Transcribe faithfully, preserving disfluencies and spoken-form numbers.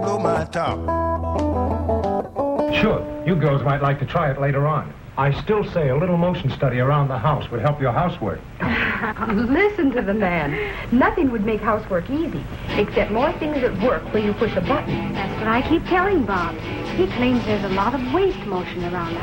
Blow my top. Sure, you girls might like to try it later on. I still say a little motion study around the house would help your housework. Listen to the man. Nothing would make housework easy, except more things at work when you push a button. That's what I keep telling Bob. He claims there's a lot of waste motion around the